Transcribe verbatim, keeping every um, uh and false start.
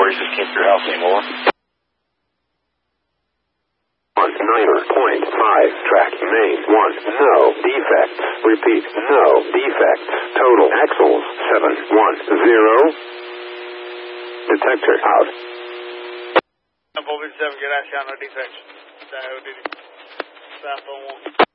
Braces came to your house anymore. One niner point five track main one no defects. Repeat, no defects. Total axles seven one zero. Detector out. Four seven, gracias, no defects. Stop on one.